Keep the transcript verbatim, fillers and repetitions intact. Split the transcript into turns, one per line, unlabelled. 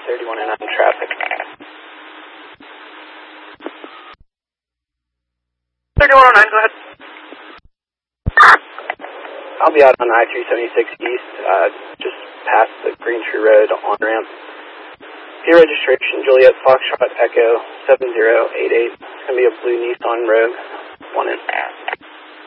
thirty-one oh nine traffic. thirty-one oh nine, go ahead. I'll be out on I three seventy-six East, uh, just past the Green Tree Road on-ramp. Your registration, Juliet Foxtrot Echo seven zero eight eight. It's going to be a blue Nissan Rogue. One in.